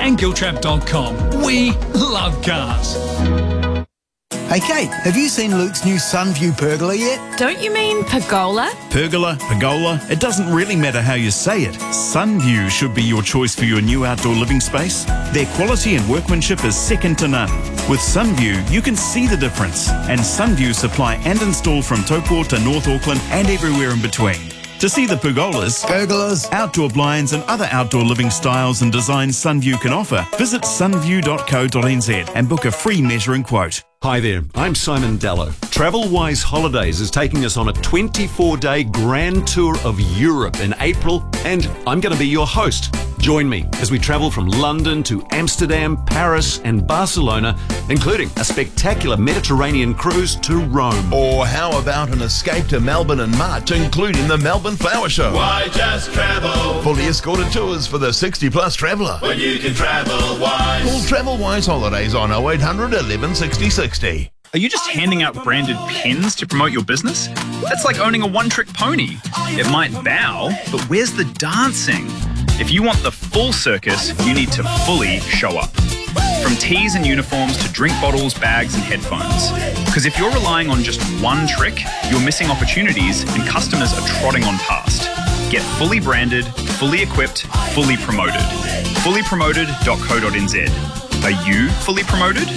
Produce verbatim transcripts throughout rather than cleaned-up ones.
and giltrap dot com. We love cars. Hey Kate, have you seen Luke's new Sunview pergola yet? Don't you mean pergola? Pergola, pergola, it doesn't really matter how you say it. Sunview should be your choice for your new outdoor living space. Their quality and workmanship is second to none. With Sunview, you can see the difference. And Sunview supply and install from Taupo to North Auckland and everywhere in between. To see the pergolas, Pergolas, outdoor blinds and other outdoor living styles and designs Sunview can offer, visit sunview dot co dot n z and book a free measuring quote. Hi there, I'm Simon Dallow. TravelWise Holidays is taking us on a twenty-four day grand tour of Europe in April, and I'm going to be your host. Join me as we travel from London to Amsterdam, Paris and Barcelona, including a spectacular Mediterranean cruise to Rome. Or how about an escape to Melbourne in March, including the Melbourne Flower Show? Why just travel? Fully escorted tours for the sixty plus traveller. When you can travel wise. Call TravelWise Holidays on oh eight hundred eleven sixty sixty. Are you just handing out branded pins to promote your business? That's like owning a one-trick pony. It might bow, but where's the dancing? If you want the full circus, you need to fully show up. From tees and uniforms to drink bottles, bags and headphones. Because if you're relying on just one trick, you're missing opportunities and customers are trotting on past. Get fully branded, fully equipped, fully promoted. fully promoted dot co dot n z. Are you fully promoted?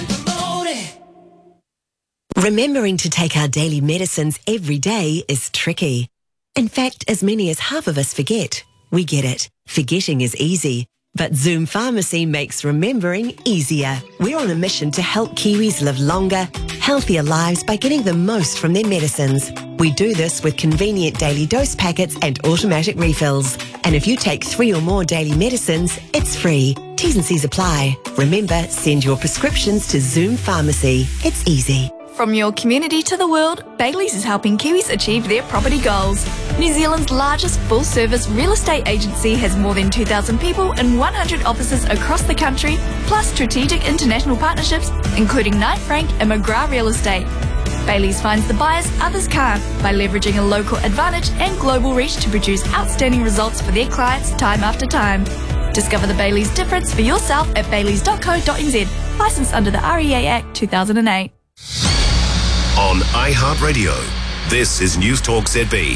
Remembering to take our daily medicines every day is tricky. In fact, as many as half of us forget. We get it. Forgetting is easy. But Zoom Pharmacy makes remembering easier. We're on a mission to help Kiwis live longer, healthier lives by getting the most from their medicines. We do this with convenient daily dose packets and automatic refills. And if you take three or more daily medicines, it's free. T's and C's apply. Remember, send your prescriptions to Zoom Pharmacy. It's easy. From your community to the world, Baileys is helping Kiwis achieve their property goals. New Zealand's largest full-service real estate agency has more than two thousand people and one hundred offices across the country, plus strategic international partnerships, including Knight Frank and McGrath Real Estate. Baileys finds the buyers others can't by leveraging a local advantage and global reach to produce outstanding results for their clients time after time. Discover the Baileys difference for yourself at baileys dot co dot n z. Licensed under the R E A Act two thousand eight. On iHeartRadio, this is News Talk Z B.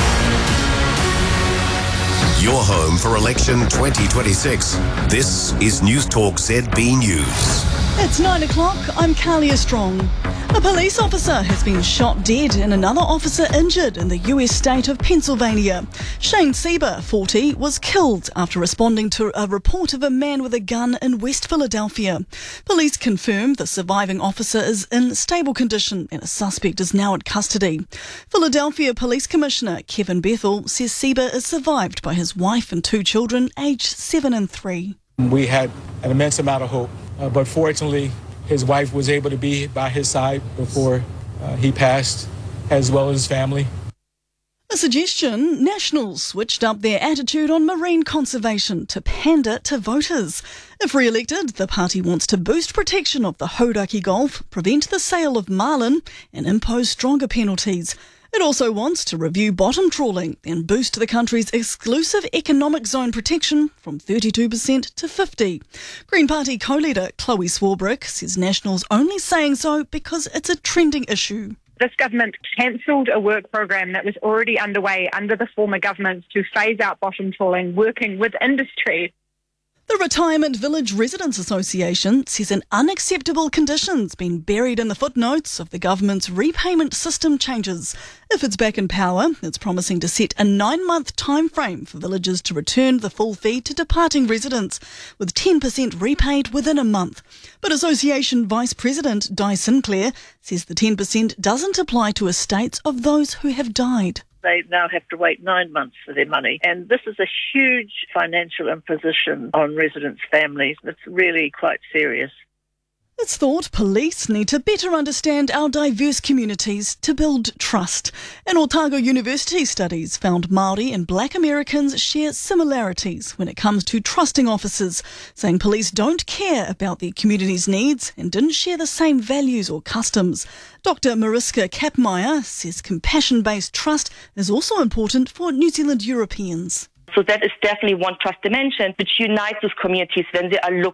Your home for election twenty twenty-six. This is News Talk Z B News. It's nine o'clock. I'm Kalia Strong. A police officer has been shot dead and another officer injured in the U S state of Pennsylvania. Shane Sieber, forty, was killed after responding to a report of a man with a gun in West Philadelphia. Police confirmed the surviving officer is in stable condition and a suspect is now in custody. Philadelphia Police Commissioner Kevin Bethel says Sieber is survived by his wife and two children, aged seven and three. We had an immense amount of hope, uh, but fortunately, his wife was able to be by his side before uh, he passed, as well as his family. A suggestion: Nationals switched up their attitude on marine conservation to pander to voters. If re-elected, the party wants to boost protection of the Hauraki Gulf, prevent the sale of marlin and impose stronger penalties. It also wants to review bottom trawling and boost the country's exclusive economic zone protection from thirty-two percent to fifty percent. Green Party co-leader Chloe Swarbrick says Nationals only saying so because it's a trending issue. This government cancelled a work program that was already underway under the former government to phase out bottom trawling, working with industry. The Retirement Village Residents Association says an unacceptable condition's been buried in the footnotes of the government's repayment system changes. If it's back in power, it's promising to set a nine-month time frame for villages to return the full fee to departing residents, with ten percent repaid within a month. But Association Vice President Di Sinclair says the ten percent doesn't apply to estates of those who have died. They now have to wait nine months for their money. And this is a huge financial imposition on residents' families. It's really quite serious. It's thought police need to better understand our diverse communities to build trust. And Otago University studies found Māori and Black Americans share similarities when it comes to trusting officers, saying police don't care about their community's needs and didn't share the same values or customs. Doctor Mariska Kapmeier says compassion-based trust is also important for New Zealand Europeans. So that is definitely one trust dimension which unites those communities when they are looking